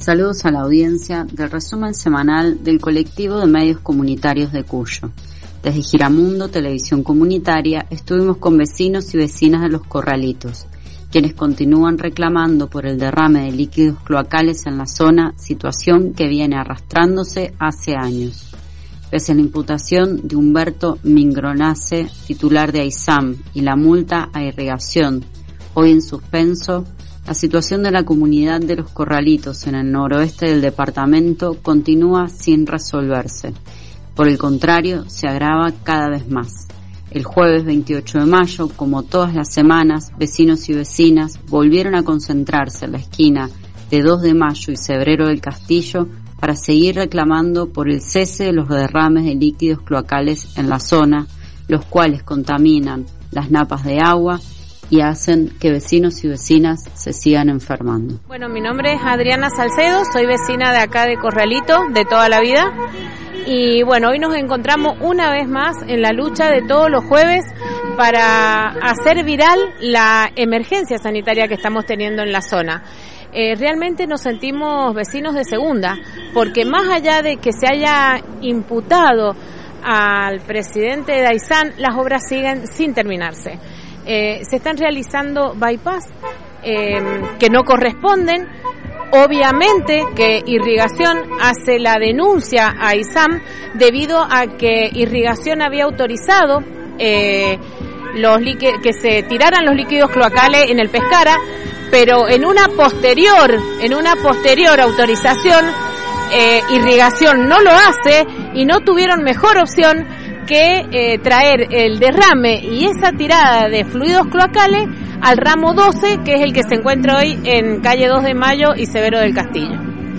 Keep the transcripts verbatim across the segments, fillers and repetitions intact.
Saludos a la audiencia del resumen semanal del colectivo de medios comunitarios de Cuyo. Desde Giramundo, Televisión Comunitaria, estuvimos con vecinos y vecinas de Los Corralitos, quienes continúan reclamando por el derrame de líquidos cloacales en la zona, situación que viene arrastrándose hace años. Pese a la imputación de Humberto Mingronace, titular de AISAM, y la multa a irrigación, hoy en suspenso, la situación de la comunidad de Los Corralitos en el noroeste del departamento continúa sin resolverse. Por el contrario, se agrava cada vez más. El jueves veintiocho de mayo, como todas las semanas, vecinos y vecinas volvieron a concentrarse en la esquina de dos de mayo y Cebrero del Castillo para seguir reclamando por el cese de los derrames de líquidos cloacales en la zona, los cuales contaminan las napas de agua y hacen que vecinos y vecinas se sigan enfermando. Bueno, mi nombre es Adriana Salcedo, soy vecina de acá de Corralito de toda la vida y bueno, hoy nos encontramos una vez más en la lucha de todos los jueves para hacer viral la emergencia sanitaria que estamos teniendo en la zona. Eh, realmente nos sentimos vecinos de segunda, porque más allá de que se haya imputado al presidente de AISAM, las obras siguen sin terminarse. Eh, se están realizando bypass eh, que no corresponden. Obviamente que Irrigación hace la denuncia a AISAM debido a que Irrigación había autorizado eh, los líqu- que se tiraran los líquidos cloacales en el Pescara, pero en una posterior, en una posterior autorización, eh, Irrigación no lo hace y no tuvieron mejor opción que eh, traer el derrame y esa tirada de fluidos cloacales al ramo doce, que es el que se encuentra hoy en calle dos de mayo y Severo del Castillo.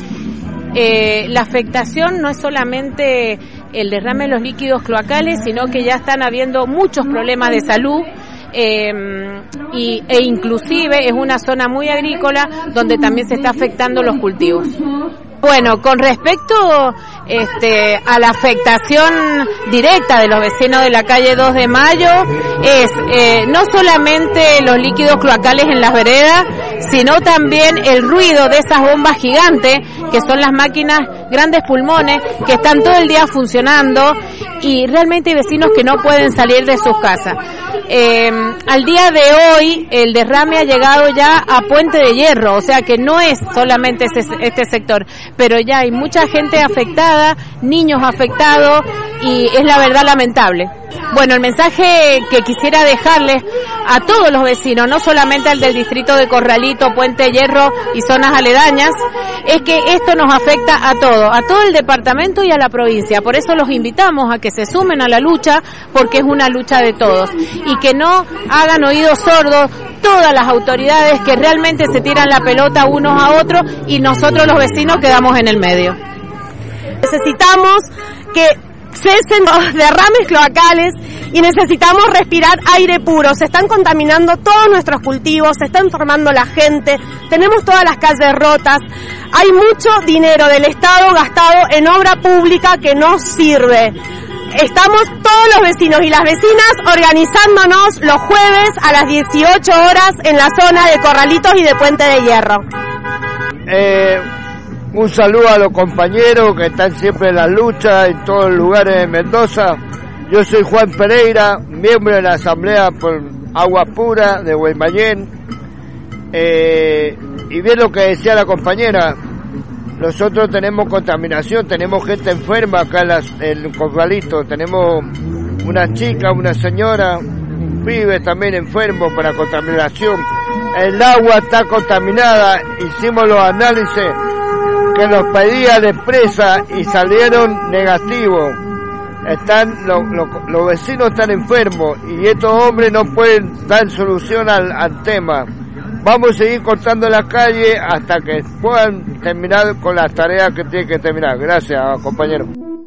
Eh, la afectación no es solamente el derrame de los líquidos cloacales, sino que ya están habiendo muchos problemas de salud, eh, y, e inclusive es una zona muy agrícola donde también se está afectando los cultivos. Bueno, con respecto este, a la afectación directa de los vecinos de la calle dos de mayo, es eh, no solamente los líquidos cloacales en las veredas, sino también el ruido de esas bombas gigantes, que son las máquinas grandes pulmones, que están todo el día funcionando, y realmente hay vecinos que no pueden salir de sus casas. Eh, al día de hoy el derrame ha llegado ya a Puente de Hierro, o sea que no es solamente este, este sector, pero ya hay mucha gente afectada, niños afectados, y es la verdad lamentable. Bueno, el mensaje que quisiera dejarles a todos los vecinos, no solamente al del distrito de Corralito, Puente de Hierro y zonas aledañas, es que esto nos afecta a todo, a todo el departamento y a la provincia. Por eso los invitamos a que se sumen a la lucha, porque es una lucha de todos, y que no hagan oídos sordos todas las autoridades que realmente se tiran la pelota unos a otros y nosotros los vecinos quedamos en el medio. Necesitamos que cesen los derrames cloacales y necesitamos respirar aire puro. Se están contaminando todos nuestros cultivos, se está enfermando la gente, tenemos todas las calles rotas, hay mucho dinero del Estado gastado en obra pública que no sirve. Estamos todos los vecinos y las vecinas organizándonos los jueves a las dieciocho horas en la zona de Corralitos y de Puente de Hierro. Eh... Un saludo a los compañeros que están siempre en la lucha en todos los lugares de Mendoza. Yo soy Juan Pereira, miembro de la Asamblea por Agua Pura de Guaymallén. Eh, y bien lo que decía la compañera, nosotros tenemos contaminación, tenemos gente enferma acá en, las, en Corralito, tenemos una chica, una señora, un pibe también enfermo por la contaminación. El agua está contaminada, hicimos los análisis que los pedía la empresa y salieron negativos. Están los, los, los vecinos están enfermos y estos hombres no pueden dar solución al, al tema. Vamos a seguir cortando la calle hasta que puedan terminar con las tareas que tienen que terminar. Gracias, compañeros.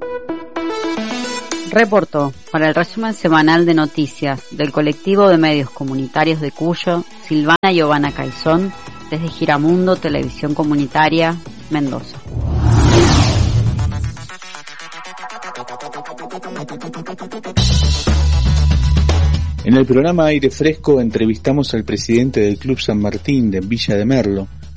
Reportó para el resumen semanal de noticias del colectivo de medios comunitarios de Cuyo, Silvana Giovanna Caizón, desde Giramundo, Televisión Comunitaria, Mendoza. En el programa Aire Fresco entrevistamos al presidente del Club San Martín de Villa de Merlo,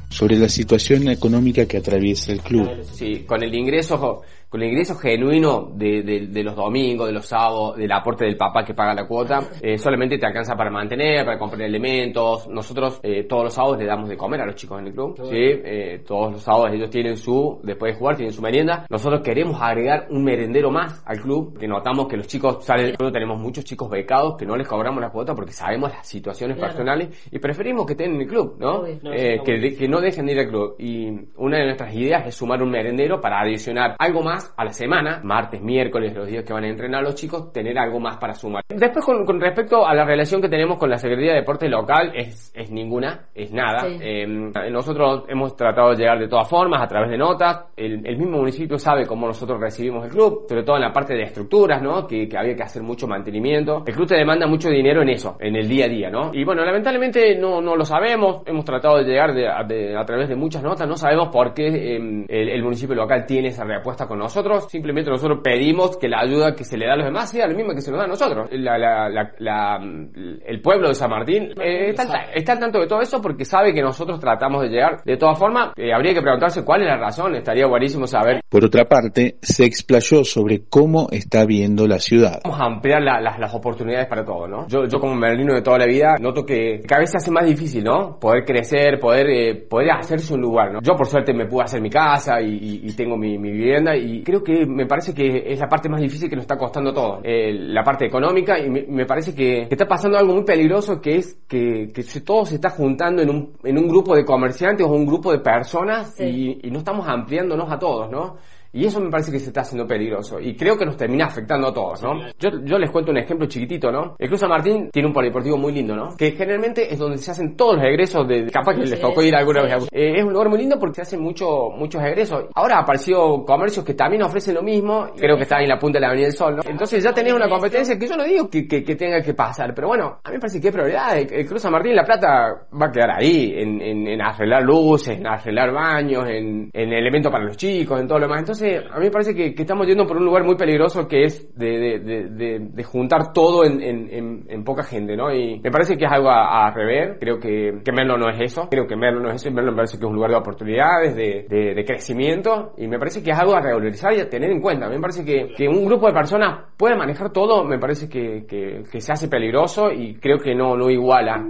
sobre la situación económica que atraviesa el club. Sí, con el ingreso, con el ingreso genuino de, de, de los domingos, de los sábados, del aporte del papá que paga la cuota, eh, solamente te alcanza para mantener, para comprar elementos. Nosotros eh, todos los sábados le damos de comer a los chicos en el club, ¿sí? Eh, todos los sábados ellos tienen su, después de jugar, tienen su merienda. Nosotros queremos agregar un merendero más al club, que notamos que los chicos salen del club, tenemos muchos chicos becados que no les cobramos la cuota porque sabemos las situaciones claro. personales y preferimos que estén en el club, ¿no? no eh, que, de, que no dejen de ir al club. Y una de nuestras ideas es sumar un merendero para adicionar algo más a la semana, martes, miércoles, los días que van a entrenar los chicos, tener algo más para sumar. Después, con, con respecto a la relación que tenemos con la Secretaría de Deporte local, es, es ninguna, es nada. Sí. Eh, nosotros hemos tratado de llegar de todas formas, a través de notas. El, el mismo municipio sabe cómo nosotros recibimos el club, sobre todo en la parte de estructuras, ¿no? Que, que había que hacer mucho mantenimiento. El club te demanda mucho dinero en eso, en el día a día, ¿no? Y bueno, lamentablemente no, no lo sabemos. Hemos tratado de llegar de, de, a través de muchas notas. No sabemos por qué eh, el, el municipio local tiene esa respuesta con nosotros. Simplemente nosotros pedimos que la ayuda que se le da a los demás sea la misma que se nos da a nosotros. La, la, la, la, el pueblo de San Martín eh, está, está al tanto de todo eso porque sabe que nosotros tratamos de llegar. De todas formas, eh, habría que preguntarse cuál es la razón. Estaría buenísimo saber. Por otra parte, se explayó sobre cómo está viendo la ciudad. Vamos a ampliar la, la, las oportunidades para todos, ¿no? Yo, yo como merlino de toda la vida noto que cada vez se hace más difícil, ¿no? Poder crecer, poder, eh, poder hacerse un lugar, ¿no? Yo por suerte me pude hacer mi casa y, y, y tengo mi, mi vivienda y creo que me parece que es la parte más difícil que nos está costando todo, eh, la parte económica, y me, me parece que, que está pasando algo muy peligroso, que es que, que se, todo se está juntando en un, en un grupo de comerciantes o un grupo de personas sí. y, y no estamos ampliándonos a todos, ¿no? Y eso me parece que se está haciendo peligroso. Y creo que nos termina afectando a todos, ¿no? Yo, yo les cuento un ejemplo chiquitito, ¿no? El Club San Martín tiene un polideportivo muy lindo, ¿no? Que generalmente es donde se hacen todos los egresos de... Capaz que les tocó ir alguna vez. Eh, es un lugar muy lindo porque se hacen mucho, muchos egresos. Ahora apareció comercios que también ofrecen lo mismo. Creo que está en la punta de la Avenida del Sol, ¿no? Entonces ya tenés una competencia que yo no digo que, que, que tenga que pasar. Pero bueno, a mí me parece que es prioridad. El, el Club San Martín, La Plata, va a quedar ahí. En, en, en arreglar luces, en arreglar baños, en, en elementos para los chicos, en todo lo demás. Entonces, a mí me parece que, que estamos yendo por un lugar muy peligroso que es de, de, de, de, de juntar todo en, en, en, en poca gente, ¿no? Y me parece que es algo a, a rever. Creo que, que Merlo no es eso. Creo que Merlo no es eso. Merlo me parece que es un lugar de oportunidades, de, de, de crecimiento. Y me parece que es algo a regularizar y a tener en cuenta. A mí me parece que, que un grupo de personas puede manejar todo. Me parece que, que, que se hace peligroso y creo que no, no iguala.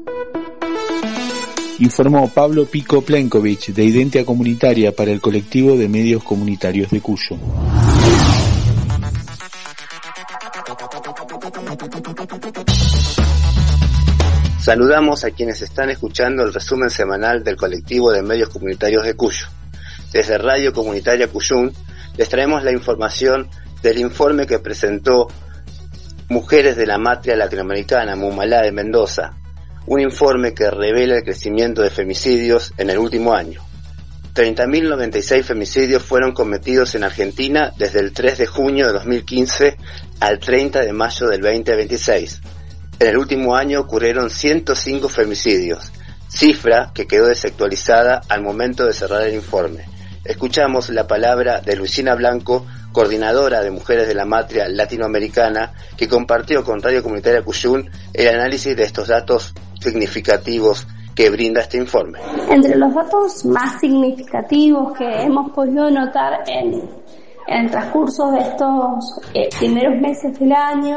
Informó Pablo Pico Plenkovic, de Identia Comunitaria para el colectivo de medios comunitarios de Cuyo. Saludamos a quienes están escuchando el resumen semanal del colectivo de medios comunitarios de Cuyo. Desde Radio Comunitaria Cuyún les traemos la información del informe que presentó Mujeres de la Matria Latinoamericana, Mumalá de Mendoza. Un informe que revela el crecimiento de femicidios en el último año. treinta mil noventa y seis femicidios fueron cometidos en Argentina desde el tres de junio de dos mil quince al treinta de mayo del veinte veintiséis. En el último año ocurrieron ciento cinco femicidios, cifra que quedó desactualizada al momento de cerrar el informe. Escuchamos la palabra de Luisina Blanco, coordinadora de Mujeres de la Matria Latinoamericana, que compartió con Radio Comunitaria Cuyún el análisis de estos datos significativos que brinda este informe. Entre los datos más significativos que hemos podido notar en, en el transcurso de estos eh, primeros meses del año,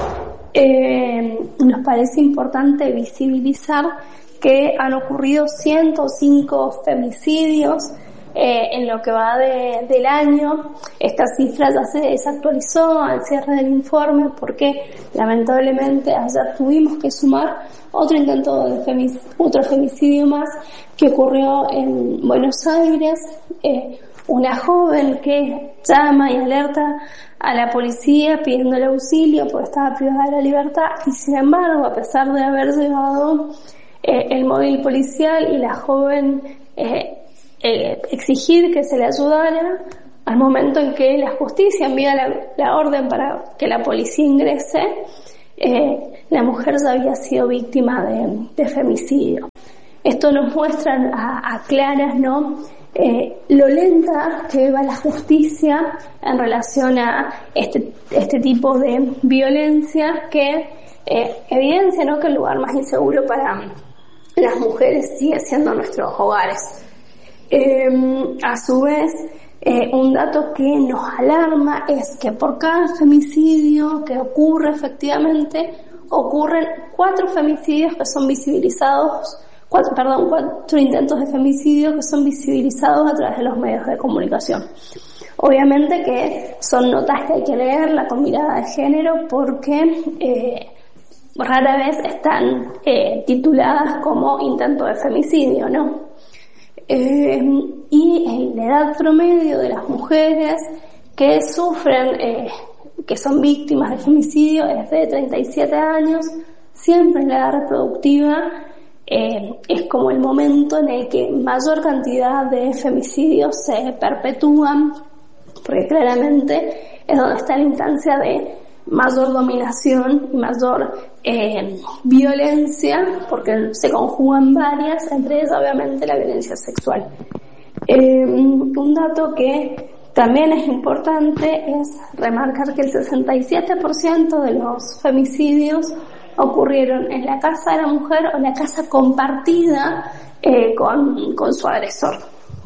eh, nos parece importante visibilizar que han ocurrido ciento cinco femicidios Eh, en lo que va de, del año. Esta cifra ya se desactualizó al cierre del informe porque lamentablemente ayer tuvimos que sumar otro intento de femic- otro femicidio más que ocurrió en Buenos Aires. Eh, una joven que llama y alerta a la policía pidiendo el auxilio porque estaba privada de la libertad y sin embargo, a pesar de haber llevado eh, el móvil policial y la joven eh, Eh, exigir que se le ayudara, al momento en que la justicia envía la, la orden para que la policía ingrese, eh, la mujer ya había sido víctima de, de femicidio. Esto nos muestra a, a claras, ¿no?, eh, lo lenta que va la justicia en relación a este, este tipo de violencia que eh, evidencia, ¿no?, que el lugar más inseguro para las mujeres sigue siendo nuestros hogares. Eh, a su vez, eh, un dato que nos alarma es que por cada femicidio que ocurre efectivamente, ocurren cuatro femicidios que son visibilizados, cuatro, perdón, cuatro intentos de femicidio que son visibilizados a través de los medios de comunicación. Obviamente que son notas que hay que leerla con mirada de género porque eh, rara vez están eh, tituladas como intento de femicidio, ¿no? Eh, y la edad promedio de las mujeres que sufren, eh, que son víctimas de femicidio es de treinta y siete años, siempre en la edad reproductiva eh, es como el momento en el que mayor cantidad de femicidios se perpetúan, porque claramente es donde está la instancia de mayor dominación y mayor eh, violencia, porque se conjugan varias, entre ellas obviamente la violencia sexual. Eh, un dato que también es importante es remarcar que el sesenta y siete por ciento de los femicidios ocurrieron en la casa de la mujer o en la casa compartida eh, con, con su agresor.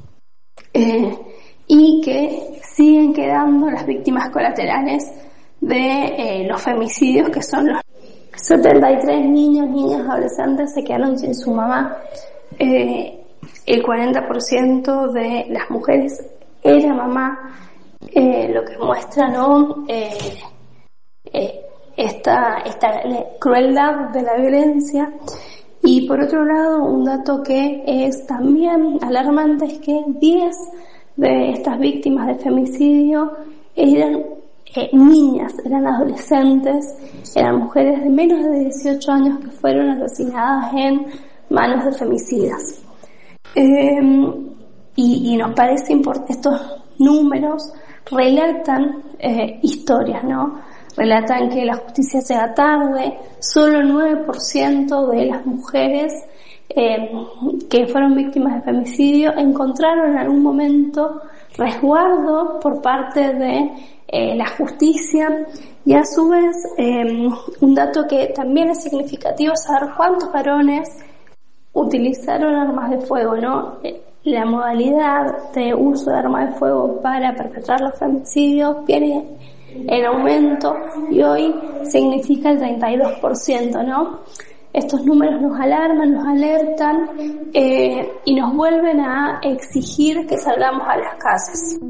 Eh, y que siguen quedando las víctimas colaterales de eh, los femicidios, que son los setenta y tres niños, niñas, adolescentes se quedaron sin su mamá. Eh, el cuarenta por ciento de las mujeres era mamá, eh, lo que muestra, ¿no? Eh, eh, esta, esta crueldad de la violencia. Y por otro lado, un dato que es también alarmante es que diez de estas víctimas de femicidio eran eh, niñas, eran adolescentes, eran mujeres de menos de dieciocho años que fueron asesinadas en manos de femicidas. Eh, y, y nos parece importante, estos números relatan eh, historias, ¿no? Relatan que la justicia llega tarde, solo el nueve por ciento de las mujeres eh, que fueron víctimas de femicidio encontraron en algún momento resguardo por parte de eh, la justicia, y a su vez eh, un dato que también es significativo es saber cuántos varones utilizaron armas de fuego, ¿no? La modalidad de uso de armas de fuego para perpetrar los femicidios viene en aumento y hoy significa el treinta y dos por ciento, ¿no? Estos números nos alarman, nos alertan eh, y nos vuelven a exigir que salgamos a las calles.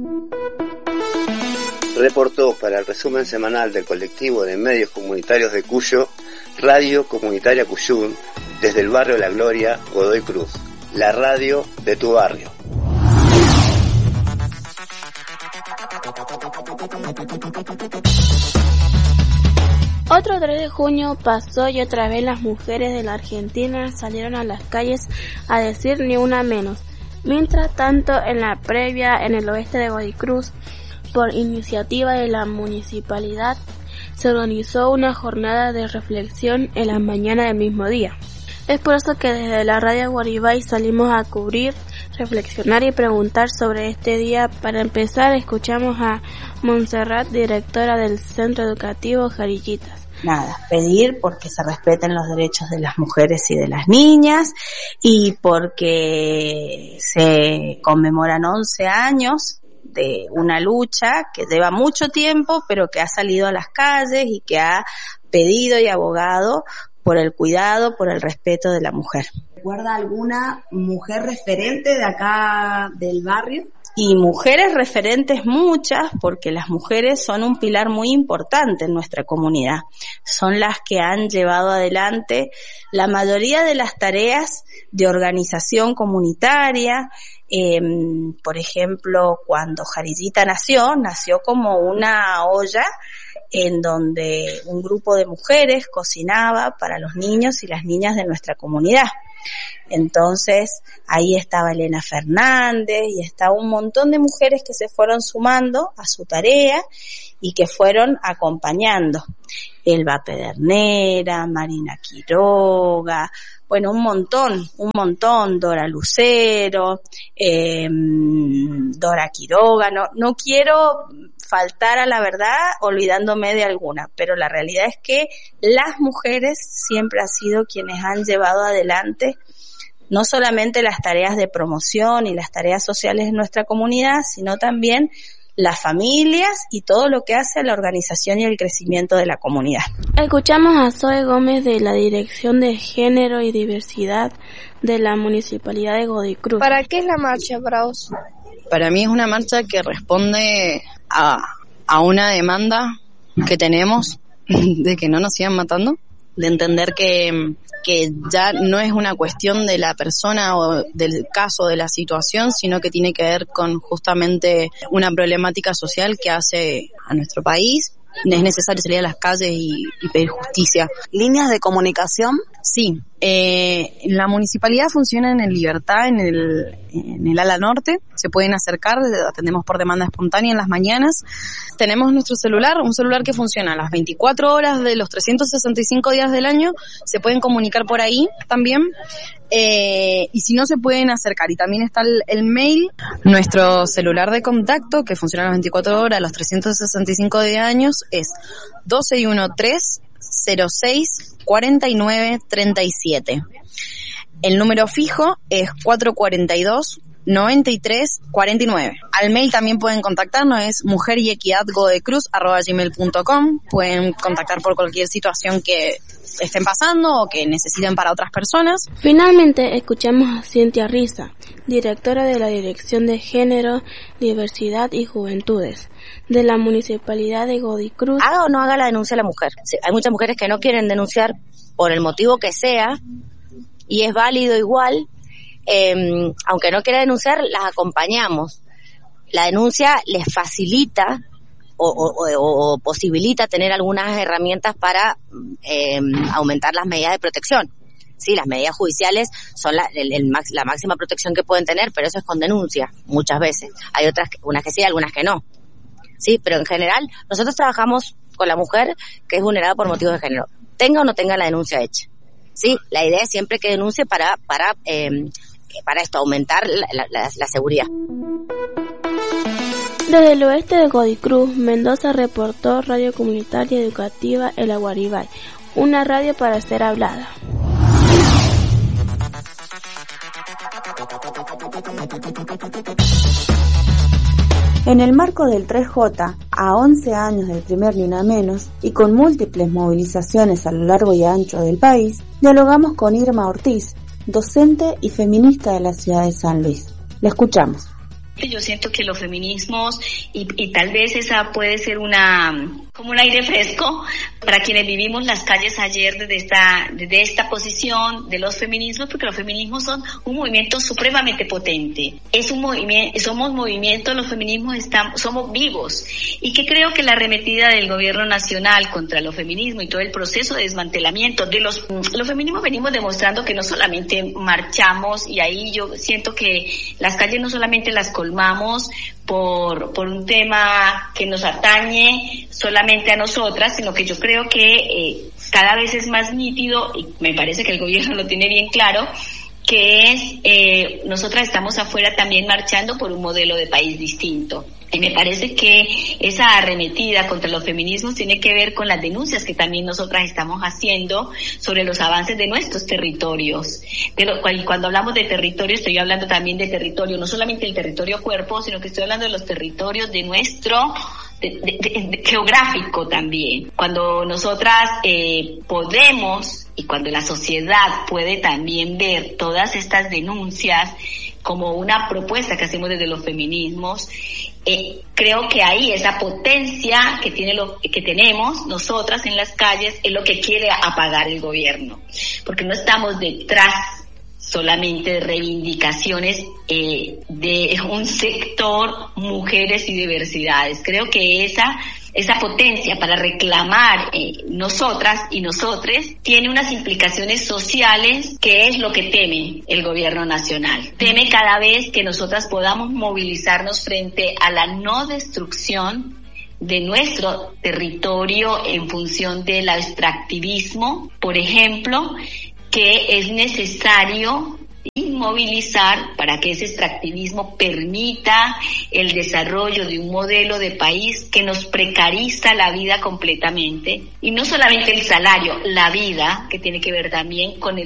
Reportó para el resumen semanal del colectivo de medios comunitarios de Cuyo, Radio Comunitaria Cuyún, desde el barrio La Gloria, Godoy Cruz, la radio de tu barrio. Otro tres de junio pasó y otra vez las mujeres de la Argentina salieron a las calles a decir ni una menos. Mientras tanto, en la previa en el oeste de Godoy Cruz, por iniciativa de la municipalidad, se organizó una jornada de reflexión en la mañana del mismo día. Es por eso que desde la radio Guaribay salimos a cubrir, reflexionar y preguntar sobre este día. Para empezar, escuchamos a Montserrat, directora del Centro Educativo Jarillitas. Nada, pedir porque se respeten los derechos de las mujeres y de las niñas, y porque se conmemoran once años de una lucha que lleva mucho tiempo, pero que ha salido a las calles y que ha pedido y abogado por el cuidado, por el respeto de la mujer. ¿Recuerda alguna mujer referente de acá del barrio? Y mujeres referentes muchas, porque las mujeres son un pilar muy importante en nuestra comunidad. Son las que han llevado adelante la mayoría de las tareas de organización comunitaria. Eh, por ejemplo, cuando Jarillita nació, nació como una olla en donde un grupo de mujeres cocinaba para los niños y las niñas de nuestra comunidad. Entonces, ahí estaba Elena Fernández y estaba un montón de mujeres que se fueron sumando a su tarea y que fueron acompañando. Elba Pedernera, Marina Quiroga, bueno, un montón, un montón, Dora Lucero, eh, Dora Quiroga, no, no quiero faltar a la verdad olvidándome de alguna, pero la realidad es que las mujeres siempre han sido quienes han llevado adelante no solamente las tareas de promoción y las tareas sociales de nuestra comunidad, sino también las familias y todo lo que hace a la organización y el crecimiento de la comunidad. Escuchamos a Zoe Gómez de la Dirección de Género y Diversidad de la Municipalidad de Godoy Cruz. ¿Para qué es la marcha para vos? Para mí es una marcha que responde a, a una demanda que tenemos de que no nos sigan matando, de entender que, que ya no es una cuestión de la persona o del caso, de la situación, sino que tiene que ver con justamente una problemática social que hace a nuestro país. Es necesario salir a las calles y, y pedir justicia. ¿Líneas de comunicación? Sí. Eh, la municipalidad funciona en Libertad, en el, en el ala norte. Se pueden acercar, atendemos por demanda espontánea en las mañanas. Tenemos nuestro celular, un celular que funciona a las veinticuatro horas de los trescientos sesenta y cinco días del año. Se pueden comunicar por ahí también. Eh, y si no, se pueden acercar. Y también está el, el mail, nuestro celular de contacto, que funciona a las veinticuatro horas, los trescientos sesenta y cinco días de años, es doce y trece cero seis cuarenta y nueve treinta y siete. El número fijo es cuatro cuarenta y dos noventa y tres cuarenta y nueve. Al mail también pueden contactarnos, es mujer y equidad godecruz arroba gmail punto com. Pueden contactar por cualquier situación que estén pasando o que necesiten para otras personas. Finalmente escuchamos a Cintia Riza, directora de la Dirección de Género, Diversidad y Juventudes de la Municipalidad de Godoy Cruz. Haga o no haga la denuncia a la mujer. Hay muchas mujeres que no quieren denunciar por el motivo que sea, y es válido igual. Eh, aunque no quiera denunciar, las acompañamos. La denuncia les facilita o, o, o, o posibilita tener algunas herramientas para eh, aumentar las medidas de protección. Sí, las medidas judiciales son la, el, el, la máxima protección que pueden tener, pero eso es con denuncia, muchas veces. Hay otras, unas que sí, algunas que no. Sí, pero en general, nosotros trabajamos con la mujer que es vulnerada por motivos de género, tenga o no tenga la denuncia hecha. Sí, la idea es siempre que denuncie para, para, eh, para esto, aumentar la, la, la, la seguridad. Desde el oeste de Godoy Cruz, Mendoza reportó Radio Comunitaria Educativa El Aguaribay, una radio para ser hablada. En el marco del tres J, a once años del primer Ni Una Menos, y con múltiples movilizaciones a lo largo y ancho del país, dialogamos con Irma Ortiz, docente y feminista de la ciudad de San Luis. La escuchamos. Yo siento que los feminismos y, y tal vez esa puede ser una como un aire fresco para quienes vivimos las calles ayer desde esta desde esta posición de los feminismos, porque los feminismos son un movimiento supremamente potente. Es un movimiento, somos movimientos, los feminismos estamos, somos vivos, y que creo que la arremetida del gobierno nacional contra los feminismos y todo el proceso de desmantelamiento de los los feminismos venimos demostrando que no solamente marchamos, y ahí yo siento que las calles no solamente las colmamos por por un tema que nos atañe solamente a nosotras, sino que yo creo que eh, cada vez es más nítido, y me parece que el gobierno lo tiene bien claro, que es, eh, nosotras estamos afuera también marchando por un modelo de país distinto. Y me parece que esa arremetida contra los feminismos tiene que ver con las denuncias que también nosotras estamos haciendo sobre los avances de nuestros territorios. Pero cuando hablamos de territorio, estoy hablando también de territorio, no solamente el territorio cuerpo, sino que estoy hablando de los territorios de nuestro de, de, de, de, geográfico también. Cuando nosotras eh, podemos, y cuando la sociedad puede también ver todas estas denuncias como una propuesta que hacemos desde los feminismos, eh, creo que ahí esa potencia que tiene lo que tenemos nosotras en las calles es lo que quiere apagar el gobierno, porque no estamos detrás solamente de reivindicaciones eh, de un sector mujeres y diversidades. Creo que esa esa potencia para reclamar eh, nosotras y nosotres tiene unas implicaciones sociales, que es lo que teme el gobierno nacional. Teme cada vez que nosotras podamos movilizarnos frente a la no destrucción de nuestro territorio en función del extractivismo, por ejemplo, que es necesario inmovilizar para que ese extractivismo permita el desarrollo de un modelo de país que nos precariza la vida completamente, y no solamente el salario, la vida, que tiene que ver también con el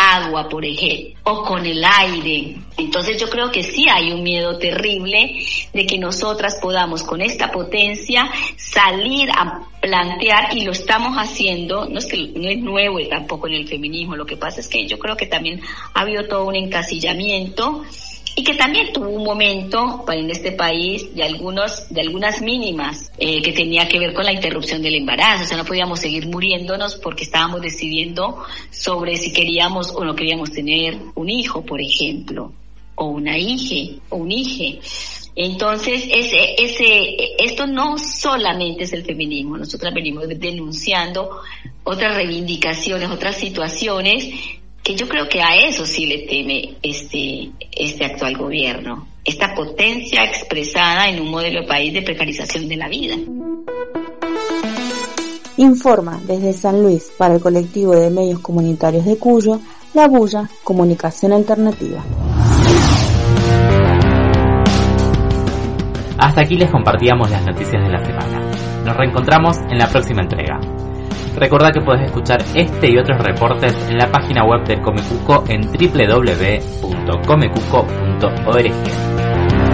agua, por ejemplo, o con el aire. Entonces yo creo que sí hay un miedo terrible de que nosotras podamos con esta potencia salir a plantear, y lo estamos haciendo, no es que no es nuevo tampoco en el feminismo, lo que pasa es que yo creo que también ha habido todo un encasillamiento, y que también tuvo un momento en este país de algunos, de algunas mínimas, eh, que tenía que ver con la interrupción del embarazo. O sea, no podíamos seguir muriéndonos porque estábamos decidiendo sobre si queríamos o no queríamos tener un hijo, por ejemplo, o una hija, o un hije. Entonces, ese, ese, esto no solamente es el feminismo, nosotras venimos denunciando otras reivindicaciones, otras situaciones, que yo creo que a eso sí le teme este, este actual gobierno, esta potencia expresada en un modelo de país de precarización de la vida. Informa desde San Luis para el colectivo de medios comunitarios de Cuyo, La Bulla, Comunicación Alternativa. Hasta aquí les compartíamos las noticias de la semana. Nos reencontramos en la próxima entrega. Recordá que podés escuchar este y otros reportes en la página web del Comecuco en doble u doble u doble u punto comecuco punto org.